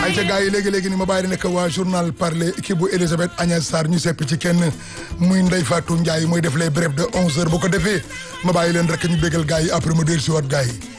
ay ca gars yi léegi-léegi ni ma bàyyi nekk waa journal parler équipe bu Elisabeth Agnès Sarr ñu sepp ci kenn muy Ndeye Fatou Ndiaye mooy def les brèves de 11h bu ko defee ma bàyyi leen rek ñu bégal gars yi après ma dellusiwaat gars yi